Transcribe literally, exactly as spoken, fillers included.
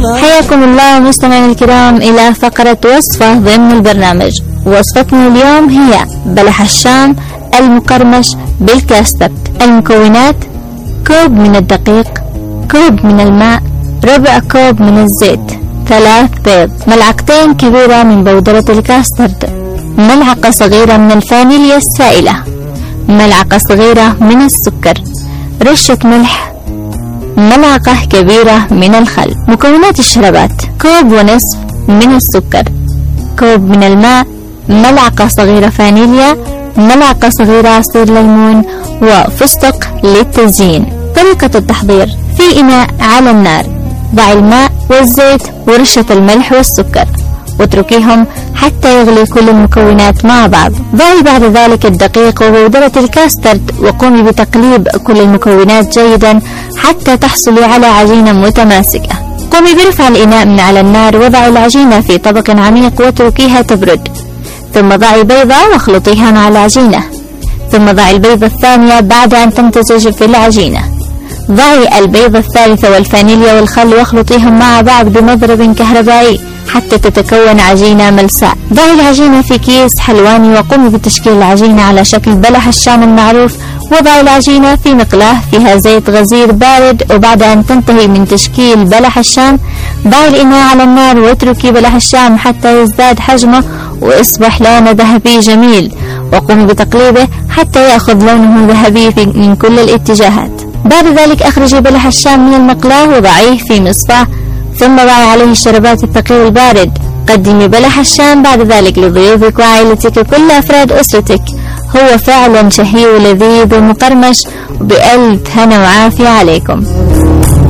حياكم الله مستمعينا الكرام إلى فقرة وصفة ضمن البرنامج. وصفتنا اليوم هي بلح الشام المقرمش بالكاسترد. المكونات: كوب من الدقيق، كوب من الماء، ربع كوب من الزيت، ثلاث بيض، ملعقتين كبيرة من بودرة الكاسترد، ملعقة صغيرة من الفانيليا السائلة، ملعقة صغيرة من السكر، رشة ملح، ملعقة كبيرة من الخل. مكونات الشربات: كوب ونصف من السكر، كوب من الماء، ملعقة صغيرة فانيليا، ملعقة صغيرة عصير ليمون، وفستق للتزيين. طريقة التحضير: في إناء على النار ضع الماء والزيت ورشة الملح والسكر واتركيهم حتى يغلي كل المكونات مع بعض. ضعي بعد ذلك الدقيق وبودرة الكاسترد وقومي بتقليب كل المكونات جيدا حتى تحصلي على عجينة متماسكة. قومي برفع الإناء من على النار وضعي العجينة في طبق عميق واتركيها تبرد، ثم ضعي بيضة واخلطيها مع العجينة، ثم ضعي البيضة الثانية بعد أن تمتزج في العجينة. ضعي البيضة الثالثة والفانيليا والخل واخلطيهم مع بعض بمضرب كهربائي حتى تتكون عجينة ملساء. ضعي العجينة في كيس حلواني وقومي بتشكيل العجينة على شكل بلح الشام المعروف. وضعي العجينة في مقلاة فيها زيت غزير بارد، وبعد أن تنتهي من تشكيل بلح الشام ضعي الإناء على النار واتركي بلح الشام حتى يزداد حجمه ويصبح لونه ذهبي جميل، وقومي بتقليبه حتى يأخذ لونه ذهبي من كل الاتجاهات. بعد ذلك أخرجي بلح الشام من المقلاة وضعيه في مصفاة، ثم ضعي عليه الشربات الثقيل البارد. قدمي بلح الشام بعد ذلك لضيوفك وعائلتك وكل أفراد أسرتك. هو فعلا شهي ولذيذ ومقرمش، وبألف هنا وعافية عليكم.